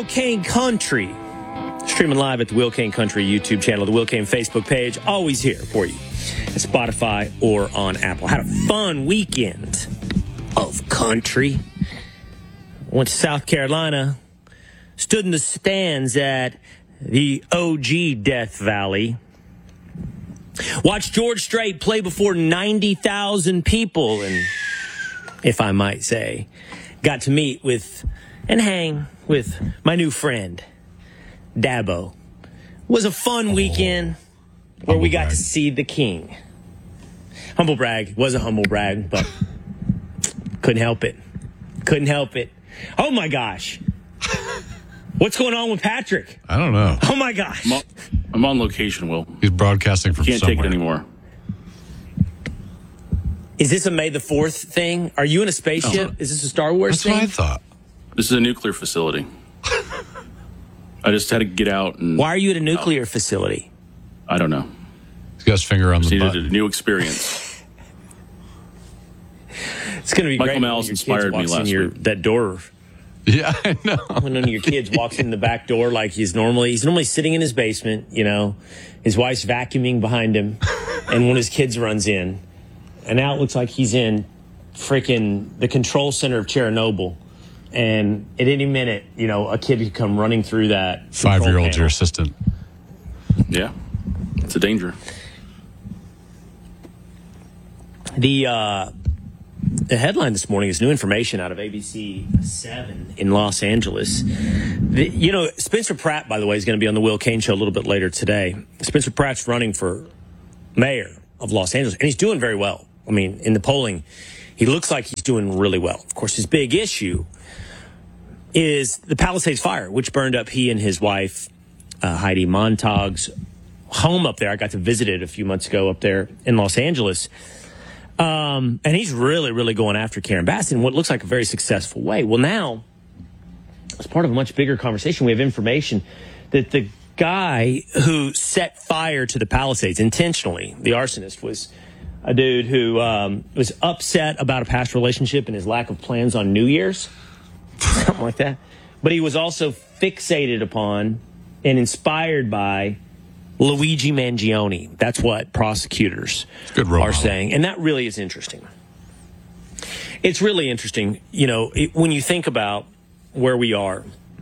Will Kane Country. Streaming live at the Will Kane Country YouTube channel, the Will Kane Facebook page. Always here for you at Spotify or on Apple. Had a fun weekend of country. Went to South Carolina. Stood in the stands at the OG Death Valley. Watched George Strait play before 90,000 people. And if I might say, got to meet with and hang with my new friend, Dabo. Was a fun weekend where we got to see the king. Humble brag. Was a humble brag, but couldn't help it. Couldn't help it. Oh, my gosh. What's going on with Patrick? I don't know. Oh, my gosh. I'm on location, Will. He's broadcasting from Can't somewhere. take it anymore. Is this a May the 4th thing? Are you in a spaceship? No. Is this a Star Wars That's thing? what I thought. This is a nuclear facility. I just had to get out and... Why are you at a nuclear facility? I don't know. He's got his finger on Just the needed button. a new experience. It's going to be Michael great. Malice inspired me last week. That door. Yeah, I know. When one of your kids walks in the back door like he's normally sitting in his basement, you know, his wife's vacuuming behind him, and one of his kids runs in, and now it looks like he's in freaking the control center of Chernobyl, and at any minute, you know, a kid could come running through that. 5-year-old's your assistant. Yeah. It's a danger. The headline this morning is new information out of ABC 7 in Los Angeles. Spencer Pratt, by the way, is going to be on the Will Kane Show a little bit later today. Spencer Pratt's running for mayor of Los Angeles, and he's doing very well. I mean, in the polling, he looks like he's doing really well. Of course, his big issue is the Palisades fire, which burned up he and his wife, Heidi Montag's home up there. I got to visit it a few months ago up there in Los Angeles. And he's really, really going after Karen Bass in what looks like a very successful way. Well, now, as part of a much bigger conversation, we have information that the guy who set fire to the Palisades intentionally, the arsonist, was a dude who was upset about a past relationship and his lack of plans on New Year's, something like that. But he was also fixated upon and inspired by Luigi Mangione. That's what prosecutors are saying. And that really is interesting. It's really interesting, you know, when you think about where we are.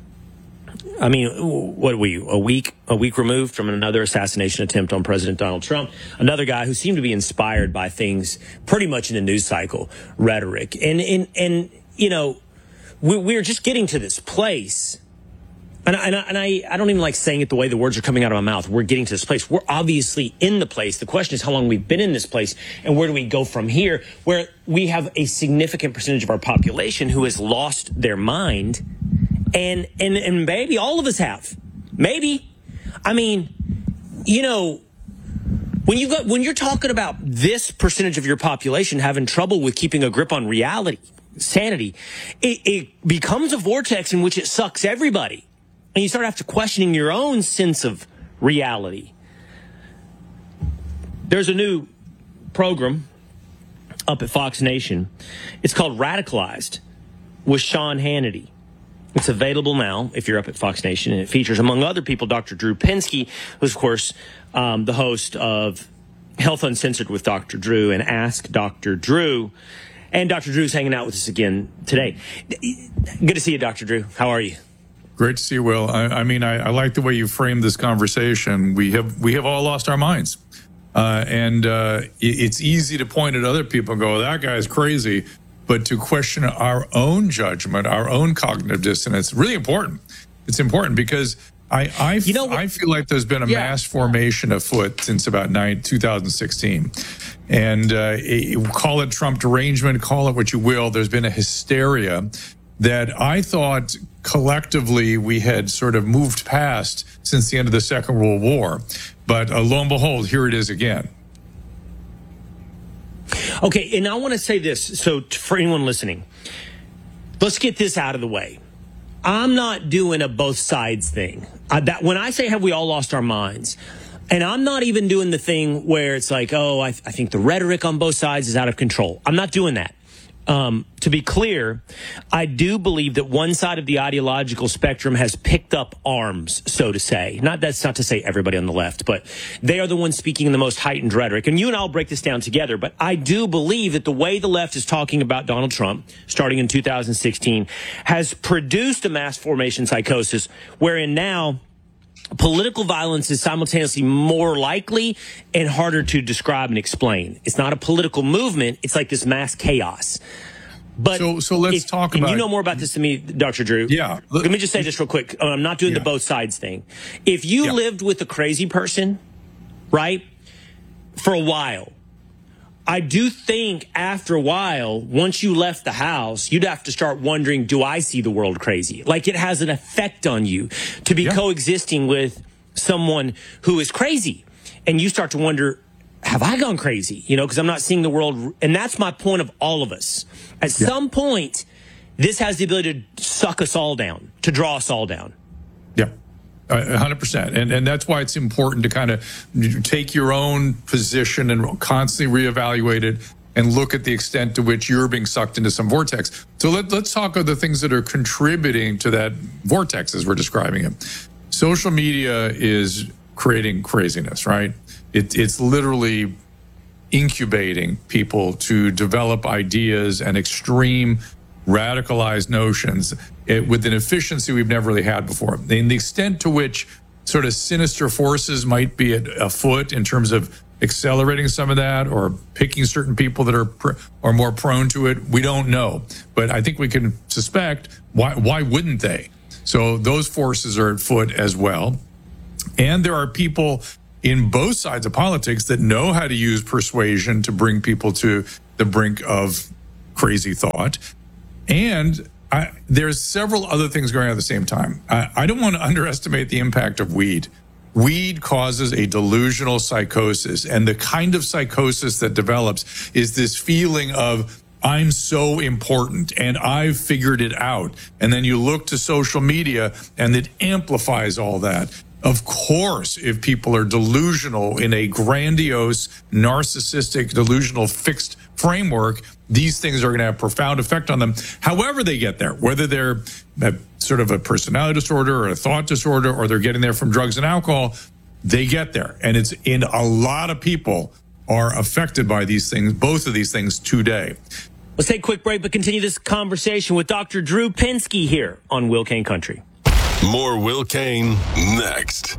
I mean, what are we, a week removed from another assassination attempt on President Donald Trump, another guy who seemed to be inspired by things pretty much in the news cycle rhetoric. And you know, we're just getting to this place. And I don't even like saying it the way the words are coming out of my mouth. We're getting to this place. We're obviously in the place. The question is how long we've been in this place and where do we go from here, where we have a significant percentage of our population who has lost their mind. And maybe all of us have. Maybe. I mean, you know, when you're talking about this percentage of your population having trouble with keeping a grip on reality, sanity, it becomes a vortex in which it sucks everybody. And you start after questioning your own sense of reality. There's a new program up at Fox Nation. It's called Radicalized with Sean Hannity. It's available now if you're up at Fox Nation, and it features, among other people, Dr. Drew Pinsky, who's, of course, the host of Health Uncensored with Dr. Drew and Ask Dr. Drew. And Dr. Drew's hanging out with us again today. Good to see you, Dr. Drew. How are you? Great to see you, Will. I mean, I like the way you framed this conversation. We have all lost our minds. And it's easy to point at other people and go, that guy's crazy. But to question our own judgment, our own cognitive dissonance, really important. It's important because I feel like there's been a mass formation afoot since about 2016. And call it Trump derangement, call it what you will. There's been a hysteria that I thought collectively we had sort of moved past since the end of the Second World War. But lo and behold, here it is again. Okay, and I want to say this. So for anyone listening, let's get this out of the way. I'm not doing a both sides thing. When I say have we all lost our minds, and I'm not even doing the thing where it's like, oh, I think the rhetoric on both sides is out of control. I'm not doing that. To be clear, I do believe that one side of the ideological spectrum has picked up arms, so to say. That's not to say everybody on the left, but they are the ones speaking in the most heightened rhetoric. And you and I will break this down together. But I do believe that the way the left is talking about Donald Trump, starting in 2016, has produced a mass formation psychosis wherein now political violence is simultaneously more likely and harder to describe and explain. It's not a political movement. It's like this mass chaos. But so let's talk about. You know more about this than me, Dr. Drew. Yeah. Let me just say this real quick. I'm not doing the both sides thing. If you lived with a crazy person, right, for a while, I do think after a while, once you left the house, you'd have to start wondering, do I see the world crazy? Like it has an effect on you to be coexisting with someone who is crazy. And you start to wonder, have I gone crazy? You know, because I'm not seeing the world. And that's my point of all of us. At some point, this has the ability to suck us all down, to draw us all down. Yeah. 100%. And that's why it's important to kind of take your own position and constantly reevaluate it and look at the extent to which you're being sucked into some vortex. So let's talk of the things that are contributing to that vortex as we're describing it. Social media is creating craziness, right? It's literally incubating people to develop ideas and extreme radicalized notions with an efficiency we've never really had before. And the extent to which sort of sinister forces might be afoot in terms of accelerating some of that or picking certain people that are more prone to it, we don't know. But I think we can suspect why wouldn't they? So those forces are at foot as well. And there are people in both sides of politics that know how to use persuasion to bring people to the brink of crazy thought. And there's several other things going on at the same time. I don't want to underestimate the impact of weed. Weed causes a delusional psychosis. And the kind of psychosis that develops is this feeling of, I'm so important and I've figured it out. And then you look to social media and it amplifies all that. Of course, if people are delusional in a grandiose, narcissistic, delusional, fixed framework, these things are going to have profound effect on them. However they get there, whether they're sort of a personality disorder or a thought disorder, or they're getting there from drugs and alcohol, they get there. And it's in a lot of people are affected by these things, both of these things today. Let's take a quick break, but continue this conversation with Dr. Drew Pinsky here on Will Cain Country. More Will Cain next.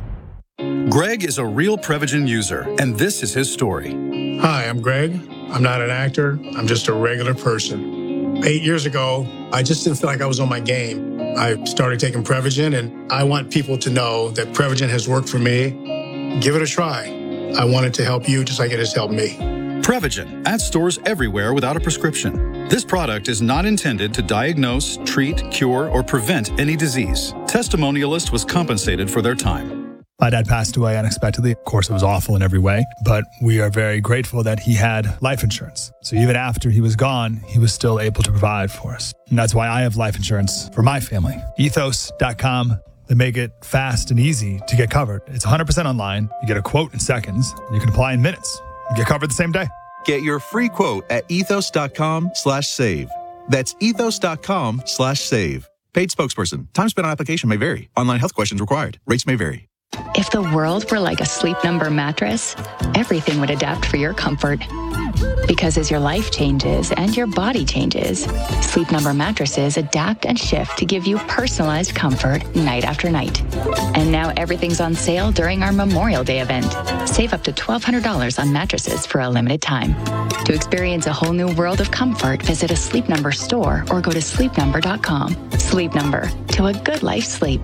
Greg is a real Prevagen user, and this is his story. Hi, I'm Greg. I'm not an actor. I'm just a regular person. 8 years ago, I just didn't feel like I was on my game. I started taking Prevagen, and I want people to know that Prevagen has worked for me. Give it a try. I want it to help you just like it has helped me. Prevagen at stores everywhere without a prescription. This product is not intended to diagnose, treat, cure, or prevent any disease. Testimonialist was compensated for their time. My dad passed away unexpectedly. Of course, it was awful in every way, but we are very grateful that he had life insurance. So even after he was gone, he was still able to provide for us. And that's why I have life insurance for my family. Ethos.com. They make it fast and easy to get covered. It's 100% online. You get a quote in seconds. And you can apply in minutes. You get covered the same day. Get your free quote at ethos.com/save. That's ethos.com/save. Paid spokesperson. Time spent on application may vary. Online health questions required. Rates may vary. If the world were like a Sleep Number mattress, everything would adapt for your comfort. Because as your life changes and your body changes, Sleep Number mattresses adapt and shift to give you personalized comfort night after night. And now everything's on sale during our Memorial Day event. Save up to $1,200 on mattresses for a limited time. To experience a whole new world of comfort, visit a Sleep Number store or go to sleepnumber.com. Sleep Number, to a good life sleep.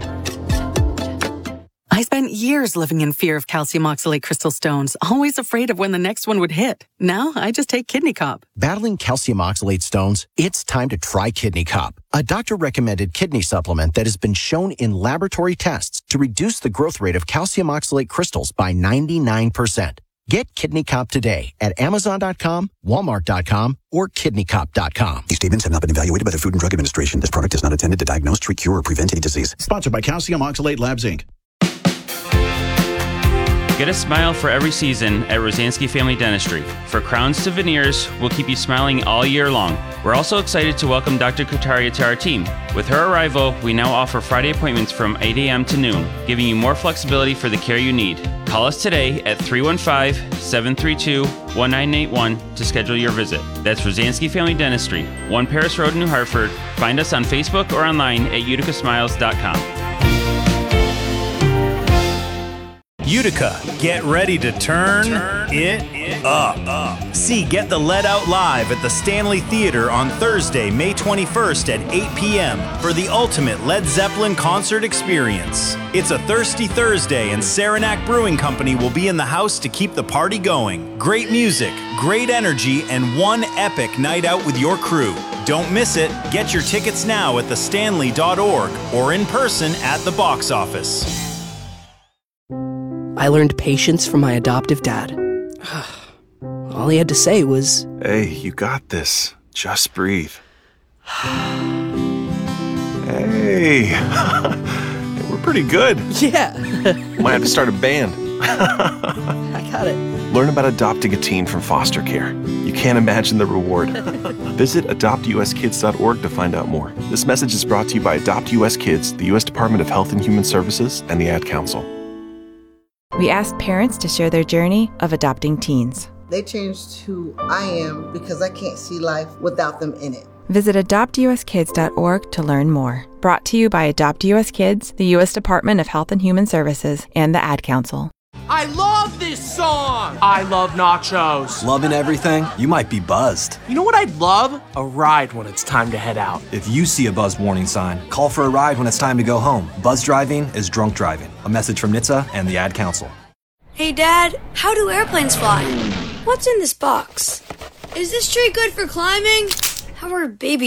I spent years living in fear of calcium oxalate crystal stones, always afraid of when the next one would hit. Now I just take Kidney Cop. Battling calcium oxalate stones? It's time to try Kidney Cop, a doctor-recommended kidney supplement that has been shown in laboratory tests to reduce the growth rate of calcium oxalate crystals by 99%. Get Kidney Cop today at Amazon.com, Walmart.com, or KidneyCop.com. These statements have not been evaluated by the Food and Drug Administration. This product is not intended to diagnose, treat, cure, or prevent any disease. Sponsored by Calcium Oxalate Labs, Inc. Get a smile for every season at Rosansky Family Dentistry. For crowns to veneers, we'll keep you smiling all year long. We're also excited to welcome Dr. Kutaria to our team. With her arrival, we now offer Friday appointments from 8 a.m. to noon, giving you more flexibility for the care you need. Call us today at 315-732-1981 to schedule your visit. That's Rosansky Family Dentistry, 1 Paris Road, New Hartford. Find us on Facebook or online at uticasmiles.com. Utica, get ready to turn it up. See Get the Lead Out live at the Stanley Theater on Thursday, May 21st at 8 p.m. for the ultimate Led Zeppelin concert experience. It's a Thirsty Thursday, and Saranac Brewing Company will be in the house to keep the party going. Great music, great energy, and one epic night out with your crew. Don't miss it. Get your tickets now at thestanley.org or in person at the box office. I learned patience from my adoptive dad. All he had to say was, "Hey, you got this. Just breathe." Hey, we're pretty good. Yeah. Might have to start a band. I got it. Learn about adopting a teen from foster care. You can't imagine the reward. Visit adoptuskids.org to find out more. This message is brought to you by Adopt US Kids, the U.S. Department of Health and Human Services, and the Ad Council. We asked parents to share their journey of adopting teens. They changed who I am because I can't see life without them in it. Visit adoptuskids.org to learn more. Brought to you by Adopt US Kids, the U.S. Department of Health and Human Services, and the Ad Council. I love this song! I love nachos. Loving everything? You might be buzzed. You know what I'd love? A ride when it's time to head out. If you see a buzz warning sign, call for a ride when it's time to go home. Buzz driving is drunk driving. A message from NHTSA and the Ad Council. Hey Dad, how do airplanes fly? What's in this box? Is this tree good for climbing? How are babies